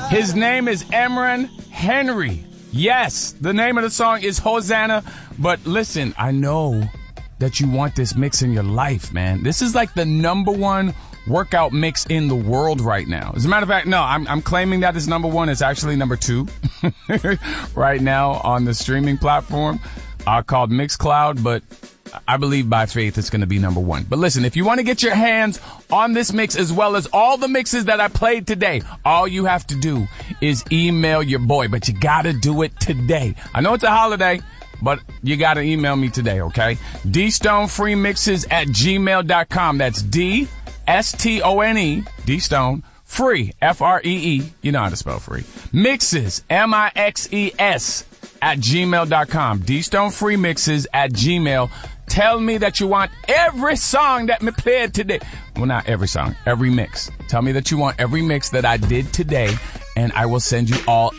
His name is Emran Henry. Yes, the name of the song is Hosanna. But listen, I know that you want this mix in your life, man. This is like the number one workout mix in the world right now. As a matter of fact, no, I'm claiming that it's number one. It's actually number two right now on the streaming platform called Mixcloud, but I believe by faith it's going to be number one. But listen, if you want to get your hands on this mix as well as all the mixes that I played today, all you have to do is email your boy, but you got to do it today. I know it's a holiday, but you got to email me today, okay? dstonefreemixes@gmail.com. That's D-S-T-O-N-E, D-Stone, free, F-R-E-E. You know how to spell free. Mixes, M-I-X-E-S, @gmail.com. dstonefreemixes@gmail. Tell me that you want every song that me played today. Well, not every song, every mix. Tell me that you want every mix that I did today, and I will send you all